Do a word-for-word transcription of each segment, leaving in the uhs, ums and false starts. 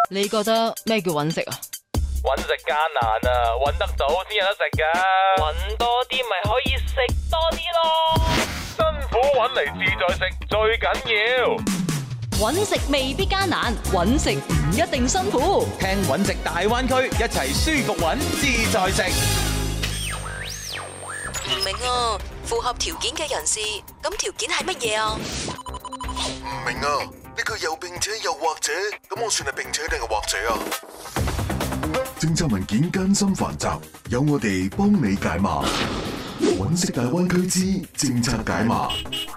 你覺得咩叫揾食啊？ 揾食艱難啊，揾得到先有得食噶。揾多啲咪可以食多啲咯。辛苦揾嚟自在食最緊要。 揾食未必艱難，揾食唔一定辛苦。 聽揾食大灣區，一齊舒服揾自在食。 唔明啊，符合條件嘅人士，咁條件係乜嘢啊？ 唔明啊，呢句又並且又或者，咁我算係並且定係或者啊？政策文件艱深繁雜，有我哋幫你解碼。揾食大灣區之政策解碼。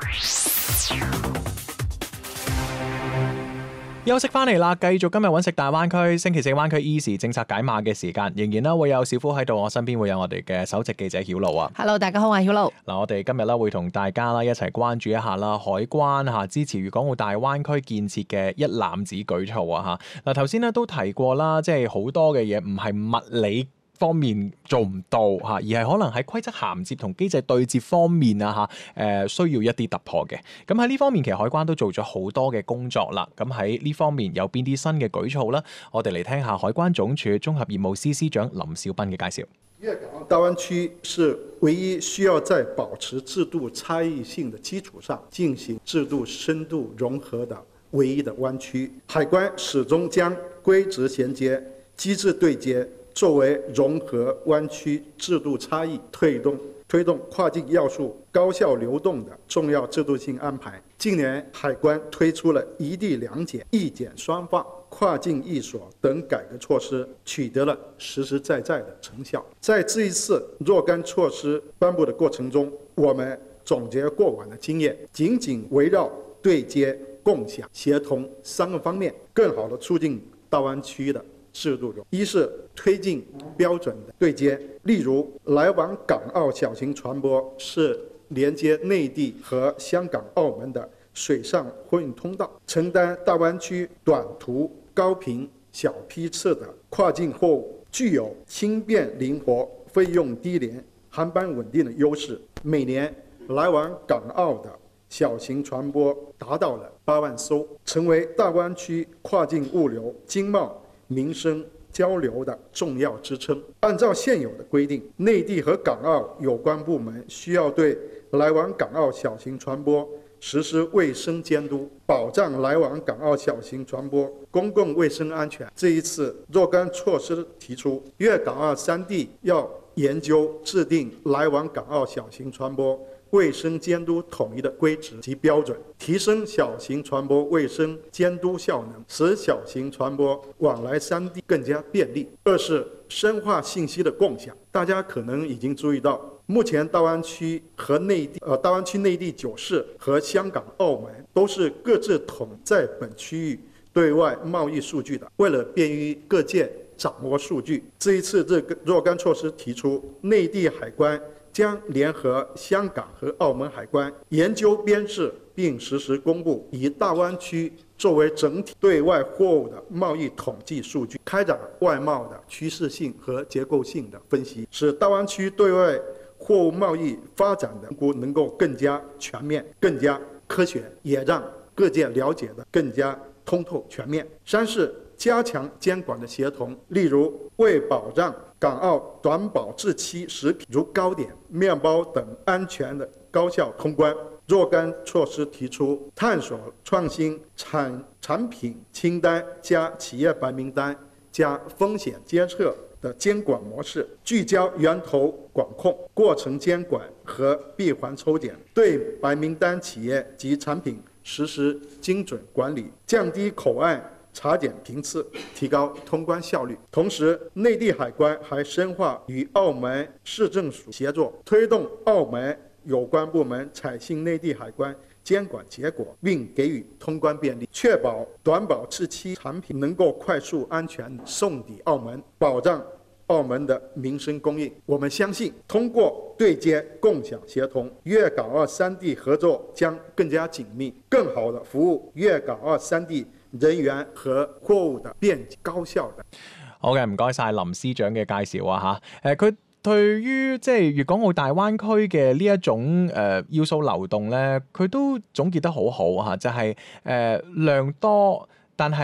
休息翻嚟啦，繼續今日揾食大灣區星期四灣區 Easy 政策解碼嘅時間，仍然啦會有小夫喺度，我身邊會有我哋嘅首席記者曉露啊。 Hello， 大家好，我係曉露。 嗱，我哋今日啦會同大家啦一齊關注一下啦，海關嚇支持粵港澳大灣區建設嘅一攬子舉措啊嚇。嗱，頭先咧都提過啦，即係好多嘅嘢唔係物理方面做唔到嚇，而係可能喺規則銜接同機制對接方面啊嚇，誒需要一啲突破嘅。咁喺呢方面其實海關都做咗好多嘅工作啦。咁喺呢方面有邊啲新嘅舉措呢？我哋嚟聽下海關總署綜合業務司司長林少斌嘅介紹。 粵港澳大灣區是唯一需要在保持制度差異性的基礎上進行制度深度融合的唯一的灣區。海關始終將規則銜接、機制對接作為融合灣區制度差異、推動推動跨境要素高效流動的重要制度性安排。近年，海關推出了一地兩檢、一檢雙放、跨境一鎖等改革措施，取得了實實在在的成效。在這一次若干措施頒布的過程中，我們總結過往的經驗，緊緊圍繞對接、共享、協同三個方面，更好地促進大灣區的制度中，一是推進標準的對接，例如來往港澳小型船舶是連接內地和香港、澳門的水上貨運通道，承擔大灣區短途、高頻、小批次的跨境貨物，具有輕便靈活、費用低廉、航班穩定的優勢。每年來往港澳的小型船舶達到了八萬艘，成為大灣區跨境物流、經貿、民生交流的重要支撐。按照現有的規定，內地和港澳有關部門需要對來往港澳小型船舶實施衛生監督，保障來往港澳小型船舶公共衛生安全。這一次若干措施提出，粵港澳三地要研究制定來往港澳小型船舶衛生監督統一的規則及標準，提升小型船舶衛生監督效能，使小型船舶往來三地更加便利。二是深化信息的共享。大家可能已經注意到，目前大灣區和內地，呃，大灣區內地九市和香港、澳門都是各自統在本區域對外貿易數據的。為了便於各界掌握數據，這一次這個若干措施提出，內地海關將聯合香港和澳門海關研究編製並實時公布，以大灣區作為整體對外貨物的貿易統計數據，開展外貿的趨勢性和結構性的分析，使大灣區對外貨物貿易發展的評估能夠更加全面、更加科學，也讓各界了解的更加通透全面。三是加強監管的協同，例如為保障港澳短保質期食品如糕點、麵包等安全的高效通關，若干措施提出探索創新產產品清單加企業白名單加風險監測的監管模式，聚焦源頭管控、過程監管和閉環抽檢，對白名單企業及產品實施精準管理，降低口岸查檢頻次，提高通關效率。同時，內地海關還深化與澳門市政署協作，推動澳門有關部門採信內地海關監管結果，並給予通關便利，確保短保質期產品能夠快速安全送抵澳門，保障澳門的民生供應。我們相信，通過對接、共享、協同，粵港澳三地合作將更加緊密，更好地服務粵港澳三地人員和貨物的便捷高效的。 好嘅，唔該晒林司長嘅介紹啊嚇。誒，佢對於即係粵港澳大灣區嘅呢一種誒、呃、要素流動咧，佢都總結得好好嚇，就係、是、誒、呃、量多，但係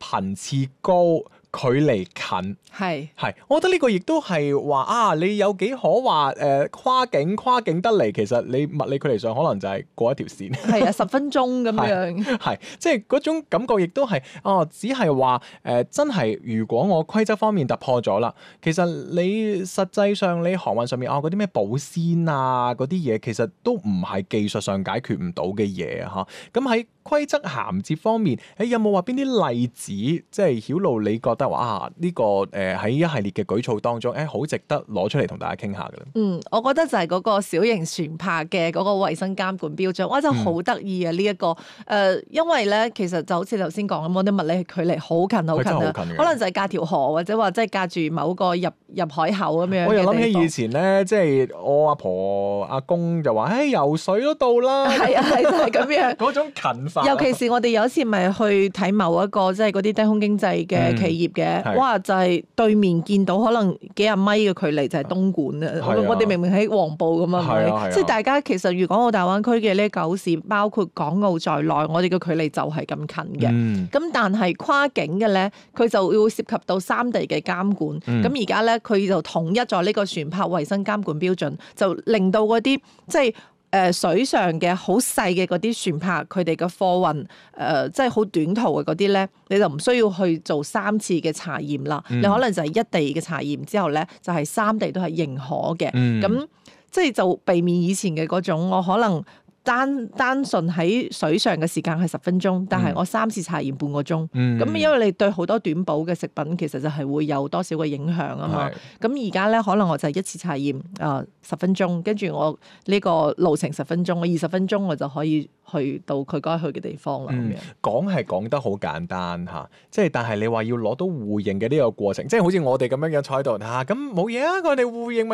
頻次高，距離近。 係係，我覺得呢個亦都係話啊，你有幾可話誒、呃、跨境跨境得嚟，其實你物理距離上可能就係過一條線。 係啊，十分鐘咁樣。 係，即係嗰種感覺亦都係哦，只係話誒真係，如果我規則方面突破咗啦，其實你實際上你航運上面哦嗰啲咩保鮮啊嗰啲嘢，其實都唔係技術上解決唔到嘅嘢嚇。咁喺規則銜接方面，誒有冇話邊啲例子，即係曉露你覺得話啊呢、這個誒喺、呃、一系列嘅舉措當中，誒、欸、好值得攞出嚟同大家傾下嘅咧？ 嗯，我覺得就係嗰個小型船舶嘅嗰個衞生監管標準，哇真係好得意啊！呢、這、一個誒、呃，因為咧其實就好似頭先講咁，我啲物理距離好近好近啊，可能就係隔條河或者話即係隔住某個入入海口咁樣。我又諗起以前咧，即係我阿婆阿公就話，誒、欸、游水都到啦。係啊，係就係咁樣嗰種近法。尤其是我哋有一次咪去睇某一個即係嗰啲低空經濟嘅企業嘅，嗯、哇就係、是、對面見到可能幾廿米嘅距離就係東莞啊！我哋明明喺黃埔咁啊，係咪？即係大家其實粵港澳大灣區嘅呢九市，包括港澳在內，我哋嘅距離就係咁近嘅。咁、嗯、但係跨境嘅咧，佢就會涉及到三地嘅監管。咁而家咧，佢就統一咗呢個船舶衞生監管標準，就令到嗰啲即係。誒、呃、水上嘅好細嘅嗰啲船舶，佢哋嘅貨運誒即係好短途嘅嗰啲咧，你就唔需要去做三次嘅查驗啦。嗯、你可能就係一地嘅查驗之後咧，就係、是、三地都係認可嘅。咁、嗯、即係就避免以前嘅嗰種，我可能。單單純喺水上嘅時間係十分鐘，但係我三次查驗半個鐘。咁、嗯、因為你對好多短保嘅食品其實就係會有多少嘅影響啊嘛。咁而家咧可能我就係一次查驗啊十分鐘，跟住我呢個路程十分鐘，我二十分鐘我就可以去到佢該去嘅地方啦。咁樣講係講得好簡單嚇，即係但係你話要攞到互認嘅呢個過程，即係好似我哋咁樣樣坐喺度嚇，咁冇嘢啊，我哋互認咪。